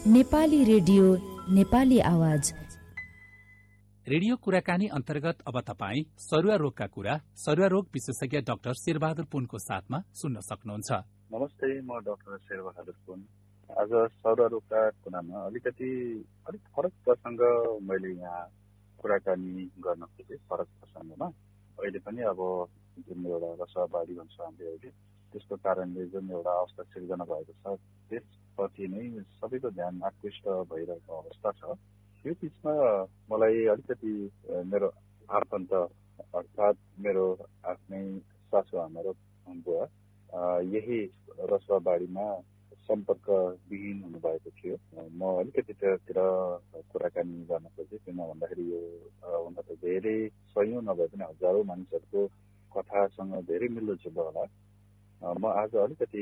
Nepali radio Nepali आवाज। Radio कुराकानी अन्तर्गत अब तपाईँ सरुवा रोगका कुरा सरुवा रोग विशेषज्ञ डाक्टर शेरबहादुर पुनको साथमा सुन्न सक्नुहुन्छ। नमस्ते, म डाक्टर शेरबहादुर पुन। आज सरुवा रोगका कुरामा अलिक फरक प्रसङ्ग मैले यहाँ कुराकानी गर्न खोजेँ। फरक प्रसङ्गमा अहिले पनि अब जुन एउटा रसबाडी भन्छ हामीले अहिले, त्यसको कारणले जुन एउटा अवस्था सिर्जना भएको छ त्यसप्रति नै सबैको ध्यान आकृष्ट भइरहेको अवस्था छ। यो बिचमा मलाई अलिकति मेरो आफन्त अर्थात् मेरो आफ्नै सासुआमा र बुवा यही रसुवाबारीमा सम्पर्कविहीन हुनुभएको थियो। म अलिकति त्यतिर कुराकानी गर्न खोजेँ। किन भन्दाखेरि यो हुन त धेरै सयौँ नभए पनि हजारौँ मानिसहरूको कथासँग धेरै मिल्दोजुल्दो होला। म आज अलिकति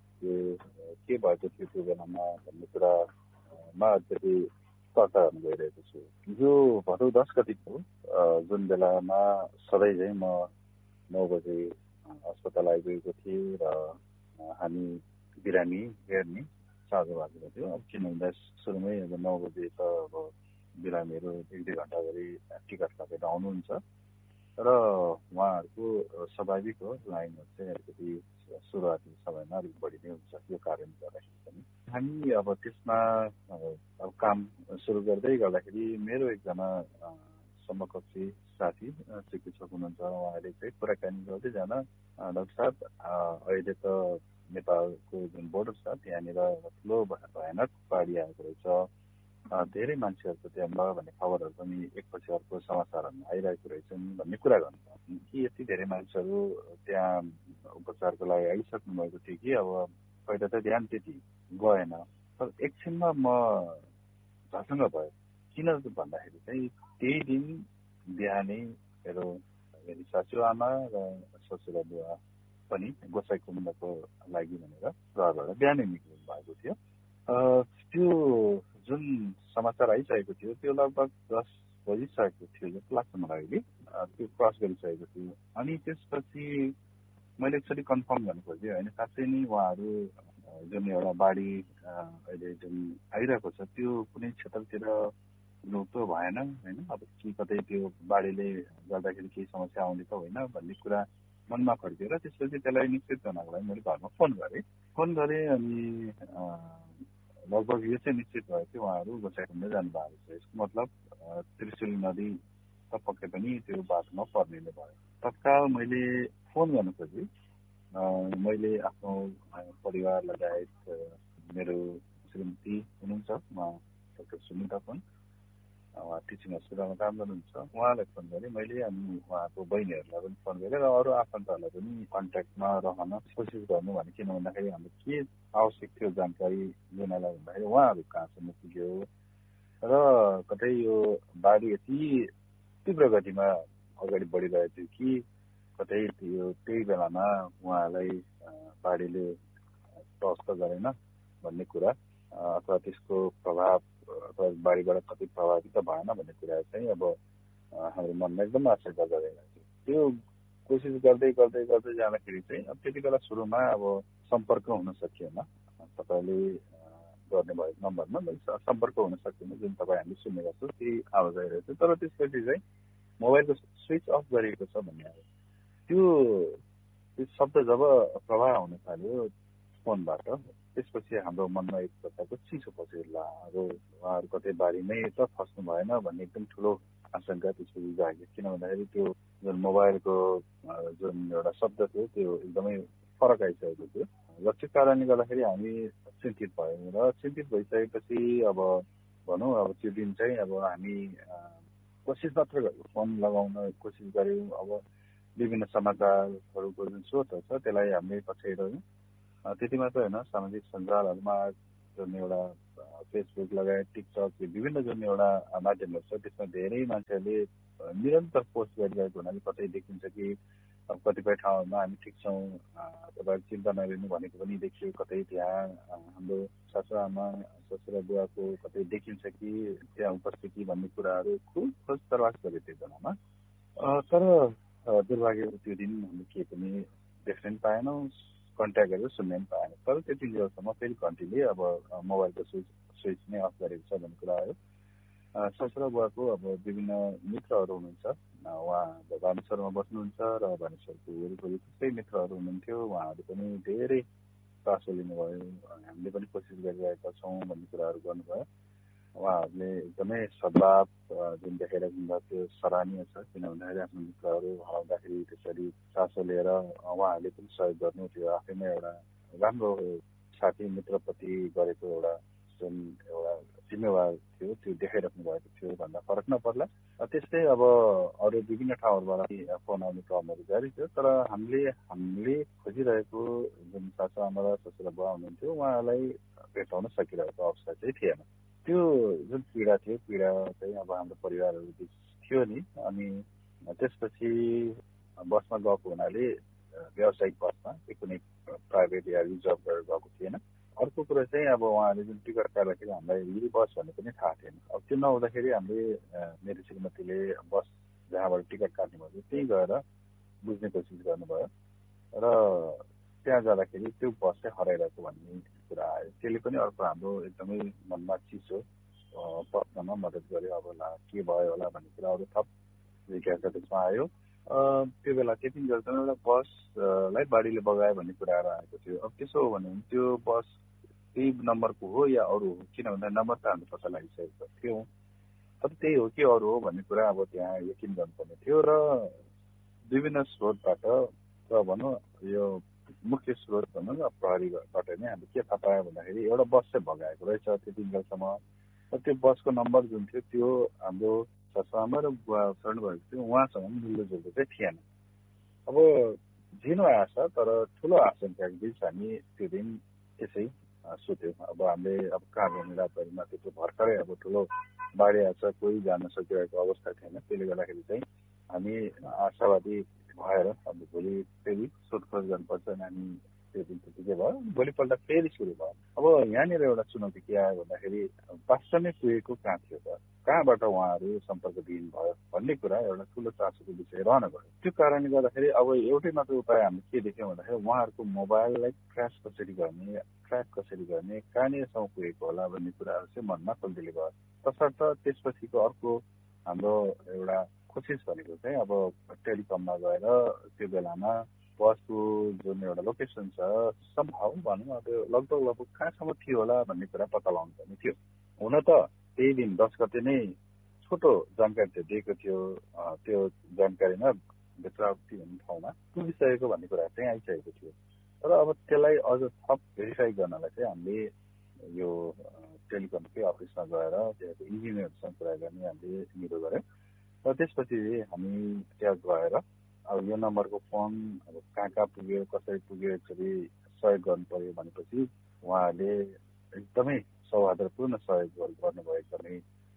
के भएको थियो त्यो बेलामा भन्ने कुरामा अलिकति चर्चा गर्न गइरहेको छु। यो भदौ 10 गतिको जुन बेलामा सधैँ चाहिँ म 9 बजे अस्पताल आइगएको थिएँ र हामी बिरामी हेर्ने साँझ भएको थियो। अब किन भन्दा सुरुमै अब 9 बजे त अब बिरामीहरू 1-2 घन्टा गरी टिकट काटेर आउनुहुन्छ र उहाँहरूको स्वाभाविक हो, लाइनहरू चाहिँ अलिकति सुरुवाती समयमा अलिक बढी नै हुन्छ। यो कारणले गर्दाखेरि पनि हामी अब त्यसमा अब काम सुरु गर्दाखेरि मेरो एकजना समकक्षी साथी चिकित्सक हुनुहुन्छ। उहाँले चाहिँ कुराकानी गर्दै जान, डाक्टर साहब अहिले त नेपालको जुन बोर्डर छ त्यहाँनिर ठुलो भयानक बाढी आएको रहेछ, धेरै मान्छेहरूको त्यहाँ भयो भन्ने खबरहरू पनि एकपछि अर्को समाचारहरूमा आइरहेको रहेछन् भन्ने कुरा गर्नु कि यति धेरै मान्छेहरू त्यहाँ उपचारको लागि आइसक्नु भएको थियो कि अब पहिला त ध्यान त्यति गएन। तर एकछिनमा म झसङ्ग भयो। किन भन्दाखेरि चाहिँ त्यही दिन बिहानै मेरो सासुआमा र ससुरा बुवा पनि गोसाई कुण्डको लागि भनेर घरबाट बिहानै निक्लिनु भएको थियो। त्यो जुन समाचार आइसकेको थियो त्यो लगभग 10 बजिसकेको थियो जस्तो लाग्छ मलाई अहिले। त्यो क्रस गरिसकेको थियो। अनि त्यसपछि मैले एकचोटि कन्फर्म गर्न खोजेँ, होइन साँच्चै नै उहाँहरू जुन एउटा बाढी अहिले जुन आइरहेको छ त्यो कुनै क्षेत्रतिर लुप्तो भएन, होइन अब कि कतै त्यो बाढीले गर्दाखेरि केही समस्या आउने त होइन भन्ने कुरा मनमा खड्किएर त्यसपछि त्यसलाई निश्चित गर्नको लागि मैले घरमा फोन गरेँ अनि लगभग यो चाहिँ निश्चित भयो कि उहाँहरू गोसाइकुण्ड जानु भएको छ। यसको मतलब त्रिशुली नदी त पक्कै पनि त्यो बाटोमा पर्ने नै भयो। तत्काल मैले फोन गर्न खोजेँ। मैले आफ्नो परिवार लगायत मेरो श्रीमती हुनुहुन्छ, उहाँ डाक्टर सुनिता पुन, उहाँ टिचिङ हस्पिटलमा काम गर्नुहुन्छ, उहाँलाई फोन गरेँ मैले। अनि उहाँको बहिनीहरूलाई पनि फोन गरेँ र अरू आफन्तहरूलाई पनि कन्ट्याक्टमा रहन कोसिस गर्नु भने। किन भन्दाखेरि हाम्रो के आवश्यक थियो जानकारी लिनलाई भन्दाखेरि उहाँहरू कहाँसम्म पुग्यो र कतै यो बाढी यति तीव्र गतिमा अगाडि बढिरहेको थियो कि कतै त्यही बेलामा उहाँलाई बाढीले ध्वस्त गरेन भन्ने कुरा अथवा त्यसको प्रभाव अथवा बाढीबाट कति प्रभावित त भएन भन्ने कुरा चाहिँ अब हाम्रो मनमा एकदम आशंका गरिरहेको थियो। त्यो कोसिस गर्दै जाँदाखेरि चाहिँ अब त्यति बेला सुरुमा अब सम्पर्क हुन सकिएन। तपाईँले गर्ने भएको नम्बरमा सम्पर्क हुन सकिएन। जुन तपाईँ हामीले सुनेको छौँ त्यही आवाज आइरहेको थियो। तर त्यसपछि चाहिँ मोबाइलको स्विच अफ गरिएको छ भन्ने आयो। त्यो शब्द जब प्रवाह हुन थाल्यो फोनबाट, त्यसपछि हाम्रो मनमा एक प्रकारको चिसो पसेला। अब उहाँहरू कतै बारीमै त फस्नु भएन भन्ने एकदम ठुलो आशंका त्यसपछि जाग्यो। किन भन्दाखेरि त्यो जुन मोबाइलको जुन एउटा शब्द थियो त्यो एकदमै फरक आइसकेको थियो र त्यो कारणले गर्दाखेरि हामी चिन्तित भयौँ। र चिन्तित भइसकेपछि अब भनौँ अब त्यो दिन चाहिँ अब हामी कोसिस मात्र गऱ्यौँ, फोन लगाउन कोसिस गऱ्यौँ। अब विभिन्न समाचारहरूको जुन स्रोतहरू छ त्यसलाई हामीले पछ्याइरह्यौँ। त्यति मात्र होइन, सामाजिक सञ्जालहरूमा जुन एउटा फेसबुक लगायत टिकटक विभिन्न जुन एउटा माध्यमहरू छ त्यसमा धेरै मान्छेहरूले निरन्तर पोस्ट गरिरहेको हुनाले कतै देखिन्छ कि अब कतिपय ठाउँहरूमा हामी ठिक छौँ, तपाईँहरू चिन्ता नलिनु भनेको पनि देखियो। कतै त्यहाँ हाम्रो सासुआमा ससुरा बुवाको कतै देखिन्छ कि त्यहाँ उपस्थिति भन्ने कुराहरू खुब खोज तलास गरे त्यो बेलामा। तर दुर्भाग्य त्यो दिन हामीले केही पनि देख्न पाएनौँ। कन्ट्याक्ट गरेर सुन्न पनि पाएन। तर त्यति बेलासम्म फेरि घन्टीले अब मोबाइलको स्विच नै अफ गरेको छ भन्ने कुरा आयो। ससुरा बुवाको अब विभिन्न मित्रहरू हुनुहुन्छ, उहाँ भानेश्वरमा बस्नुहुन्छ र भानेश्वरको वरिपरि थुप्रै मित्रहरू हुनुहुन्थ्यो। उहाँहरू पनि धेरै चासो लिनुभयो, हामीले पनि कोसिस गरिरहेका छौँ भन्ने कुराहरू गर्नुभयो। उहाँहरूले एकदमै सद्भाव जुन देखाइरहेको हुन्छ त्यो सराहनीय छ। किन भन्दाखेरि आफ्नो मित्रहरू हराउँदाखेरि त्यसरी चासो लिएर उहाँहरूले पनि सहयोग गर्नु त्यो आफैमा एउटा राम्रो साथी मित्रप्रति गरेको एउटा जुन एउटा जिम्मेवार थियो त्यो देखाइराख्नु भएको थियो भन्दा फरक नपर्ला। त्यस्तै अब अरू विभिन्न ठाउँहरूबाट फोन आउने क्रमहरू जारी थियो। तर हामीले खोजिरहेको जुन सासु आमा र ससुरा बुवा हुनुहुन्थ्यो उहाँलाई भेटाउन सकिरहेको अवस्था चाहिँ थिएन। त्यो जुन पीडा थियो, पीडा चाहिँ अब हाम्रो परिवारहरू बिच थियो नि। अनि त्यसपछि बसमा गएको हुनाले व्यावसायिक बसमा कुनै प्राइभेट या रिजर्भ गरेर गएको थिएन। अर्को कुरा चाहिँ अब उहाँले जुन टिकट काट्दाखेरि हामीलाई यही बस भन्ने पनि थाहा थिएन। अब त्यो नहुँदाखेरि हामीले मेरो श्रीमतीले बस जहाँबाट टिकट काट्नु भयो त्यहीँ गएर बुझ्ने कोसिस गर्नुभयो र त्यहाँ जाँदाखेरि त्यो बस चाहिँ हराइरहेको भन्ने कुरा आयो। त्यसले पनि अर्को हाम्रो एकदमै मनमा चिसो पस्नमा मद्दत गर्यो। अब के भयो होला भन्ने कुराहरू थप जिज्ञासा त्यसमा आयो। त्यो बेला त्यति बेलासम्म एउटा बसलाई बाढीले बगायो भन्ने कुराहरू आएको थियो। अब त्यसो हो भने त्यो बस त्यही नम्बरको हो या अरू हो, किन भन्दा नम्बर त हामीले पत्ता लगाइसकेको थियौँ। तर त्यही हो कि अरू हो भन्ने कुरा अब त्यहाँ यकिन गर्नुपर्ने थियो। र विभिन्न स्रोतबाट र भनौँ यो मुख्य स्रोत भनौँ न प्रहरीबाट नै हामीले के थाहा पायो भन्दाखेरि एउटा बस चाहिँ भगाएको रहेछ त्यति बेलासम्म। र त्यो बसको नम्बर जुन थियो त्यो हाम्रो ससुरामा र बुवा शरण भएको थियो उहाँसँग मिल्दोजुल्दो चाहिँ थिएन। अब झिनो आशा तर ठुलो आशंकाको बिच हामी त्यो दिन त्यसै सुत्यौँ। अब हामीले अब कहाँ गर्ने रातभरिमा त्यस्तो भर्खरै अब ठुलो बाढी आएछ, कोही जान सकिरहेको अवस्था थिएन। त्यसले गर्दाखेरि चाहिँ हामी आशावादी भएर अब भोलि फेरि सोधखोज गर्नुपर्छ अनि हामी त्यो दिन त्यतिकै भयो। भोलिपल्ट फेरि सुरु भयो। अब यहाँनिर एउटा चुनौती के आयो भन्दाखेरि वास्तवमै पुगेको कहाँ थियो त, कहाँबाट उहाँहरू सम्पर्कविहीन भयो भन्ने कुरा एउटा ठुलो चासोको विषय रहन गयो। त्यो कारणले गर्दाखेरि अब एउटै मात्र उपाय हामीले के देख्यौँ भन्दाखेरि उहाँहरूको मोबाइललाई ट्र्याक कसरी गर्ने, कहाँनिरसम्म पुगेको होला भन्ने कुराहरू चाहिँ मनमा खुल्दिली भयो। तसर्थ त्यसपछिको अर्को हाम्रो एउटा कोसिस भनेको चाहिँ अब टेलिकममा गएर त्यो बेलामा बसको जुन एउटा लोकेसन छ सम्भव भनौँ अब लगभग कहाँसम्म थियो होला भन्ने कुरा पत्ता लगाउनु पर्ने थियो। हुन त त्यही दिन 10 गते नै छोटो जानकारी चाहिँ दिएको थियो। त्यो जानकारीमा भित्रावती भन्ने ठाउँमा पुगिसकेको भन्ने कुरा चाहिँ आइसकेको थियो। तर अब त्यसलाई अझ थप भेरिफाई गर्नलाई चाहिँ हामीले यो टेलिकमकै अफिसमा गएर त्यहाँको इन्जिनियरसँग कुरा गर्ने हामीले निरो गऱ्यौँ। र त्यसपछि हामी त्यहाँ गएर अब यो नम्बरको फोन अब कहाँ पुग्यो, कसरी पुग्यो, यसरी सहयोग गर्नु पर्यो भनेपछि उहाँहरूले एकदमै सौहार्दपूर्ण सहयोग गर्नुभयो। एकदमै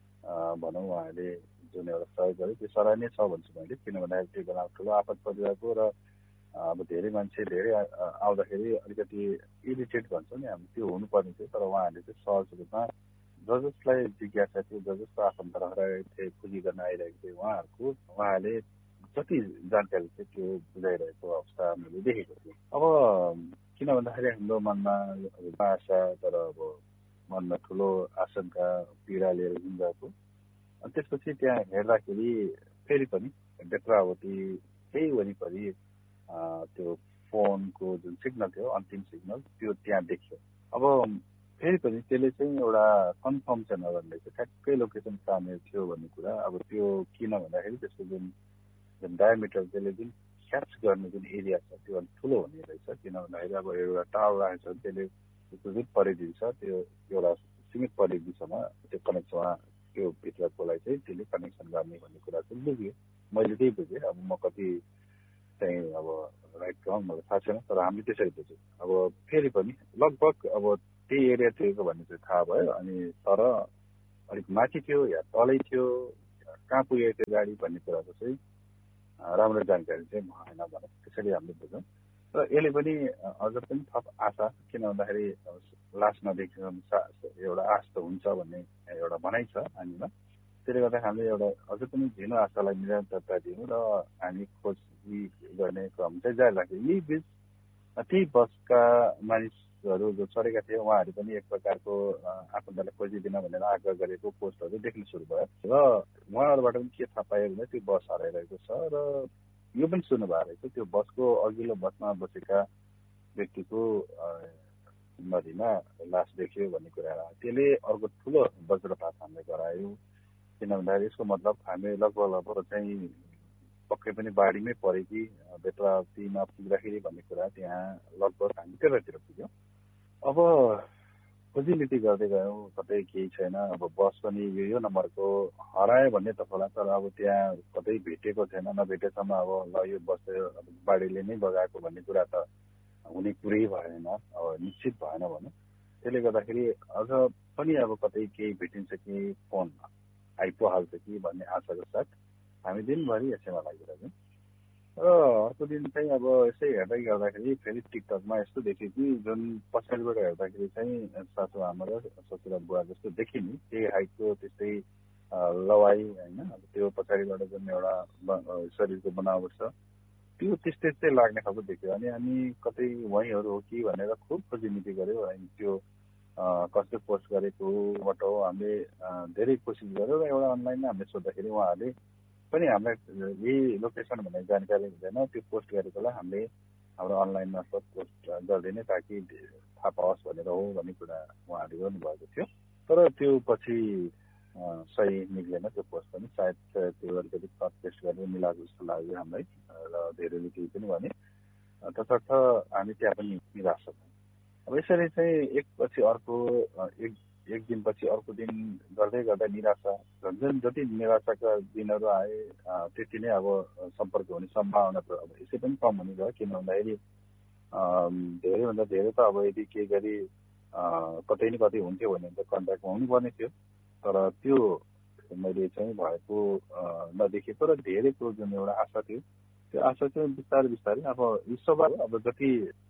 भनौँ उहाँहरूले जुन एउटा सहयोग गर्यो त्यो सराहनीय छ भन्छु मैले। किन भन्दाखेरि त्यो बेला ठुलो आपत परिरहेको र अब धेरै मान्छे धेरै आउँदाखेरि अलिकति इरिटेट भन्छौँ नि हामी, त्यो हुनुपर्ने थियो। तर उहाँहरूले चाहिँ सहज रूपमा जसलाई जिज्ञासा थियो, जसको आफन्त हराएको थिए, खोजी गर्न आइरहेको थियो उहाँहरूले जति जानकारी थियो त्यो बुझाइरहेको अवस्था हामीले देखेको थियौँ। अब किन भन्दाखेरि हाम्रो मनमा आशा तर अब मनमा ठुलो आशंका पीडा लिएर हिँडिरहेको। अनि त्यसपछि त्यहाँ हेर्दाखेरि फेरि पनि बेत्रावती त्यही वरिपरि त्यो फोनको जुन सिग्नल थियो अन्तिम सिग्नल त्यो त्यहाँ देखियो। अब फेरि पनि त्यसले चाहिँ एउटा कन्फर्म चाहिँ नगर्ने चाहिँ ठ्याक्कै लोकेसन कहाँनिर थियो भन्ने कुरा। अब त्यो किन भन्दाखेरि त्यसको जुन डायमिटर त्यसले जुन क्याप्च गर्ने जुन एरिया छ त्यो अलिक ठुलो हुने रहेछ। किन भन्दाखेरि अब एउटा टावर राखेको छ त्यसले त्यसको जुन परिधि छ त्यो एउटा सीमित परिधिसम्म त्यो कनेक्सन त्यो भित्रकोलाई चाहिँ त्यसले कनेक्सन गर्ने भन्ने कुरा चाहिँ बुझ्यो। मैले त्यही बुझेँ। अब म कति चाहिँ अब राइट रङ मलाई थाहा छैन, तर हामीले त्यसरी बुझ्यौँ। अब फेरि पनि लगभग अब त्यही एरिया थियो भन्ने चाहिँ थाहा भयो। अनि तर अलिक माथि थियो या तलै थियो, कहाँ पुगेको थियो गाडी भन्ने कुराको चाहिँ राम्रो जानकारी चाहिँ भएन भने त्यसरी हामीले बुझ्यौँ। र यसले पनि अझ पनि थप आशा, किन भन्दाखेरि लास नदेखेको एउटा आश त हुन्छ भन्ने एउटा भनाइ छ हामीमा। त्यसले गर्दा हामीले एउटा अझ पनि झिनो आशालाई निरन्तरता दियौँ र हामी खोजी गर्ने क्रम चाहिँ जारी राख्यौँ। यही बिच त्यही बसका मानिसहरू जो चढेका थिए उहाँहरू पनि एक प्रकारको आफन्तलाई खोजिदिन भनेर आग्रह गरेको पोस्टहरू देख्न सुरु भयो र उहाँहरूबाट पनि के थाहा पायो भने त्यो बस हराइरहेको छ र यो पनि सुन्नु भएको रहेछ त्यो बसको अघिल्लो बसमा बसेका व्यक्तिको नदीमा लास देखियो भन्ने कुरा त्यसले अर्को ठुलो वज्रपात हामीलाई गरायो। किन भन्दाखेरि यसको मतलब हामी लगभग चाहिँ पक्कै पनि बाढीमै पऱ्यो कि बेतवातीमा पुग्दाखेरि भन्ने कुरा त्यहाँ लगभग हामी त्यतातिर पुग्यौँ। अब खोजीलिटी गर्दै गयौँ, कतै केही छैन। अब बस पनि यो नम्बरको हरायो भन्ने त होला, तर अब त्यहाँ कतै भेटेको छैन। नभेटेसम्म अब ल यो बस बाढीले नै बगाएको भन्ने कुरा त हुने कुरै भएन, अब निश्चित भएन भनौँ। त्यसले गर्दाखेरि अझ पनि अब कतै केही भेटिन्छ कि फोन आइपुहाल्छ कि भन्ने आशाको साथ हामी दिनभरि यसैमा लागिरहेको। र अर्को दिन चाहिँ अब यसै हेर्दै गर्दाखेरि फेरि टिकटकमा यस्तो देखेँ कि जुन पछाडिबाट हेर्दाखेरि चाहिँ सासु आमा र ससुरा बुवा जस्तो देखिने त्यही हाइटको त्यस्तै लवाई होइन, अब त्यो पछाडिबाट जुन एउटा शरीरको बनावट छ त्यो त्यस्तै लाग्ने खालको देख्यो। अनि हामी कतै वहीँहरू हो कि भनेर खुब खोजीनिति गऱ्यौँ। अनि त्यो कसले पोस्ट गरेकोबाट हो हामीले धेरै कोसिस गऱ्यौँ र एउटा अनलाइनमा हामीले सोद्धाखेरि उहाँहरूले पनि हामीलाई यही लोकेसन भन्ने जानकारी हुँदैन, त्यो पोस्ट गरेकोलाई हामीले हाम्रो अनलाइन मार्फत पोस्ट गरिदिने ताकि थाहा पाओस् भनेर हो भन्ने कुरा उहाँहरूले गर्नुभएको थियो। तर त्यो पछि सही निक्लेन त्यो पोस्ट पनि, सायद त्यो अलिकति कट पेस्ट गरेर मिलाएको जस्तो लाग्यो हामीलाई र धेरैले केही पनि भने। तसर्थ हामी त्यहाँ पनि निराश छौँ। अब यसरी चाहिँ एकपछि अर्को एक दिनपछि अर्को दिन गर्दै गर्दा निराशा झन् जति निराशाका दिनहरू आए त्यति नै अब सम्पर्क हुने सम्भावना त अब यसै पनि कम हुने भयो। किन भन्दाखेरि धेरैभन्दा धेरै त अब यदि केही गरी कतै न कतै हुन्थ्यो भने त कन्ट्याक्टमा हुनुपर्ने थियो, तर त्यो मैले चाहिँ भएको नदेखेको र धेरैको जुन एउटा आशा थियो त्यो आशा चाहिँ बिस्तारै बिस्तारै अब विश्वबाट अब जति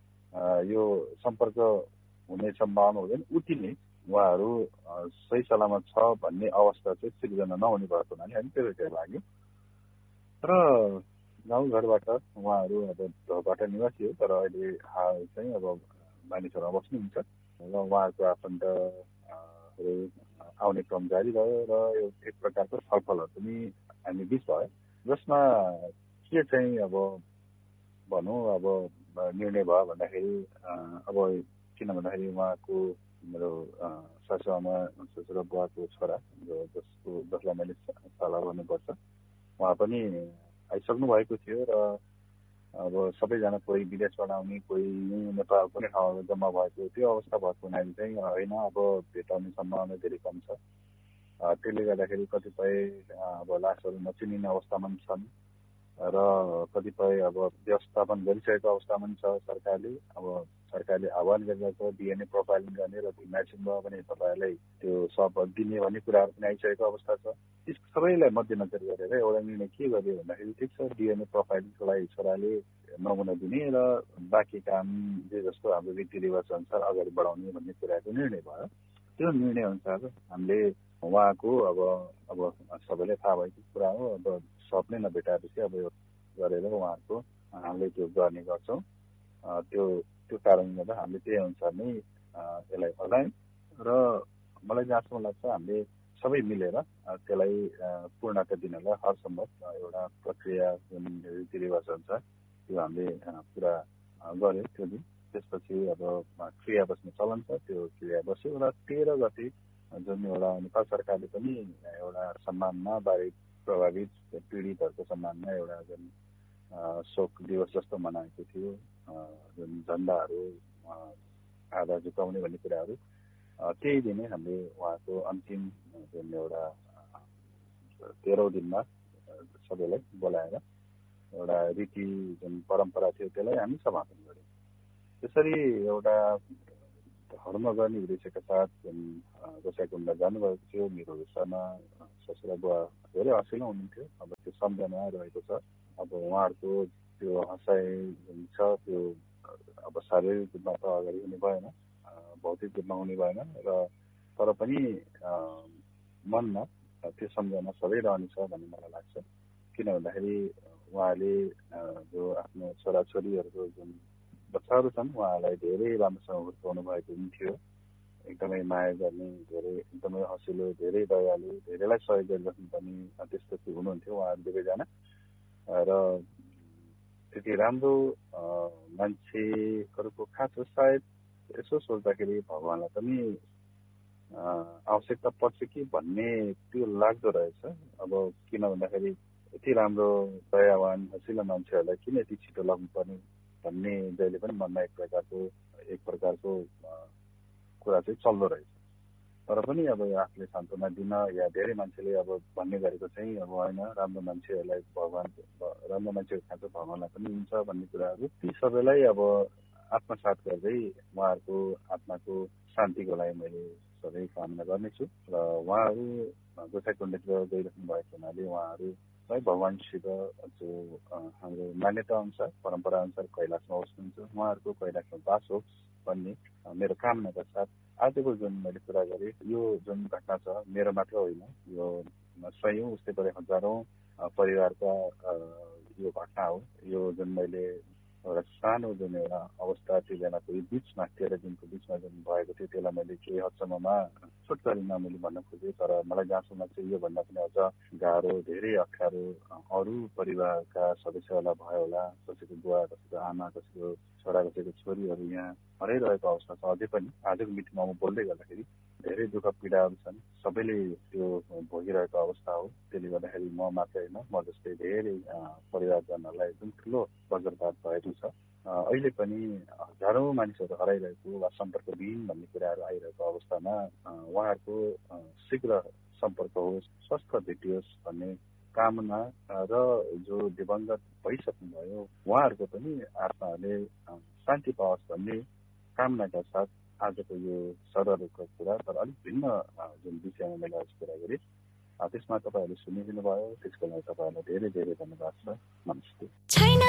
यो सम्पर्क हुने सम्भावना हुँदैन उति नै उहाँहरू सही सलामत छ भन्ने अवस्था चाहिँ सिर्जना नहुने भएको हुनाले हामी त्यतैतिर लाग्यौँ। र गाउँघरबाट उहाँहरू अब ढोबाट निवासी हो, तर अहिले हाल चाहिँ अब मानिसहरूमा बस्नुहुन्छ र उहाँहरूको आफन्तहरू आउने क्रम जारी रह्यो र एक प्रकारको छलफलहरू पनि हामी बिच भयो, जसमा के चाहिँ अब भनौँ अब निर्णय भयो भन्दाखेरि अब किन भन्दाखेरि उहाँको मेरो सासुआमा ससुरा बुवाको छोरा जसलाई मैले साला भन्नुपर्छ उहाँ पनि आइसक्नु भएको थियो र अब सबैजना कोही विदेशबाट आउने कोही नेपालको नै ठाउँमा जम्मा भएको त्यो अवस्था भएको हुनाले चाहिँ होइन अब भेटाउने सम्भावना धेरै कम छ। त्यसले गर्दाखेरि कतिपय अब लासहरू नचिनिने अवस्थामा पनि छन् र कतिपय अब व्यवस्थापन गरिसकेको अवस्थामा पनि छ सरकारले। अब सरकारले आह्वान गरिरहेको डिएनए प्रोफाइलिङ गर्ने र म्याचिङ भयो भने तपाईँहरूलाई त्यो सबहरू दिने भन्ने कुराहरू पनि आइसकेको अवस्था छ। यस सबैलाई मध्यनजर गरेर एउटा निर्णय के गर्यो भन्दाखेरि ठिक छ डिएनए प्रोफाइलिङको लागि छोराले नमुना दिने र बाँकी काम जे जस्तो हाम्रो रीतिरिवाज अनुसार अगाडि बढाउने भन्ने कुराको निर्णय भयो। त्यो निर्णय अनुसार हामीले उहाँको अब सबैलाई थाहा भएको कुरा हो, अब सब नै नभेटाएपछि अब यो गरेर उहाँहरूको हामीले त्यो गर्ने गर्छौँ। त्यो कारणले गर्दा हामीले त्यही अनुसार नै यसलाई अगायौँ र मलाई जहाँसम्म लाग्छ हामीले सबै मिलेर त्यसलाई पूर्णता दिनलाई हरसम्भव एउटा प्रक्रिया जुन रीतिरिवाज अनुसार त्यो हामीले पुरा गऱ्यौँ त्यो दिन। त्यसपछि अब क्रिया बस्ने चलन छ, त्यो क्रिया बस्यो र 13 गते जुन एउटा नेपाल सरकारले पनि एउटा सम्मानमा बाढी प्रभावित पीडितहरूको सम्मानमा एउटा जुन शोक दिवस जस्तो मनाएको थियो, जुन झन्डाहरू आधा झुकाउने भन्ने कुराहरू त्यही दिनै हामीले उहाँको अन्तिम जुन एउटा 13औं दिनमा सबैलाई बोलाएर एउटा रीति जुन परम्परा थियो त्यसलाई हामी समापन गऱ्यौँ। त्यसरी एउटा धर्म गर्ने उद्देश्यका साथ जुन गोसाइकुण्ड जानुभएको थियो मेरो विषयमा ससुरा बुवा धेरै हँसिलो हुनुहुन्थ्यो। अब त्यो सम्झना रहेको छ। अब उहाँहरूको त्यो हँसाइ जुन छ त्यो अब शारीरिक रूपमा त अगाडि हुने भएन, भौतिक रूपमा हुने भएन र तर पनि मनमा त्यो सम्झना सधैँ रहनेछ भन्ने मलाई लाग्छ। किन भन्दाखेरि उहाँले जो आफ्नो छोराछोरीहरूको जुन बच्चाहरू छन् उहाँलाई धेरै राम्रोसँग हुर्काउनु भएको पनि थियो। एकदमै माया गर्ने, धेरै एकदमै हँसिलो, धेरै दयालु, धेरैलाई सहयोग गरिबस्नु पनि त्यस्तो हुनुहुन्थ्यो उहाँहरू दुवैजना। र त्यति राम्रो मान्छेहरूको खाँचो सायद यसो सोच्दाखेरि भगवान्लाई पनि आवश्यकता पर्छ कि भन्ने त्यो लाग्दो रहेछ। अब किन भन्दाखेरि यति राम्रो दयावान हँसिलो मान्छेहरूलाई किन यति छिटो लाग्नुपर्ने भन्ने जहिले पनि मनमा एक प्रकारको कुरा चाहिँ चल्दो रहेछ। तर पनि अब आफूले सान्त्वना दिन या धेरै मान्छेले अब भन्ने गरेको चाहिँ अब होइन, राम्रो मान्छेहरूको खाँचो भगवान्लाई पनि हुन्छ भन्ने कुराहरू ती सबैलाई अब आत्मसात गर्दै उहाँहरूको आत्माको शान्तिको लागि मैले सधैँ कामना गर्नेछु। र उहाँहरू गोसाइँकुण्डतिर गइरहनु भएको हुनाले उहाँहरूलाई भगवानसित जो हाम्रो मान्यता अनुसार परम्परा अनुसार कैलाशमा बस्नुहुन्छ, उहाँहरूको कैलाशमा बास होस् भन्ने मेरो कामनाका साथ आजको जुन मैले कुरा गरेँ यो जुन घटना छ मेरो मात्र होइन, यो सयौं उस्तै गरी हजारौं परिवारका यो घटना हो। यो जुन मैले एउटा सानो जुन एउटा अवस्था त्यो बेलाको बिचमा 13 दिनको बिचमा जुन भएको थियो त्यसलाई मैले केही हदसम्ममा छोटकरीमा मैले भन्न खोजेँ। तर मलाई जहाँसम्म चाहिँ योभन्दा पनि अझ गाह्रो, धेरै अप्ठ्यारो अरू परिवारका सदस्यहरूलाई भयो होला। कसैको बुवा, कसैको आमा, कसैको छोरा, कसैको छोरीहरू यहाँ हराइरहेको अवस्था छ। अझै पनि आजको मिटिङमा म बोल्दै गर्दाखेरि धेरै दुःख पीडाहरू छन्, सबैले त्यो भोगिरहेको अवस्था हो। त्यसले गर्दाखेरि म मात्रै होइन, म जस्तै धेरै परिवारजनहरूलाई एकदम ठुलो वज्रपात भएको छ। अहिले पनि हजारौं मानिसहरू हराइरहेको वा सम्पर्कविहीन भन्ने कुराहरू आइरहेको अवस्थामा उहाँहरूको शीघ्र सम्पर्क होस्, स्वस्थ भेटियोस् भन्ने कामना र जो दिवंगत भइसक्नुभयो उहाँहरूको पनि आत्माहरूले शान्ति पाओस् भन्ने कामनाका साथ आजको यो सरहरूको कुरा, तर अलिक भिन्न जुन विषयमा मैले आज कुरा गरेँ त्यसमा तपाईँहरूले सुनिदिनु भयो, त्यसको लागि तपाईँहरूलाई धेरै धेरै धन्यवाद छ। नमस्ते।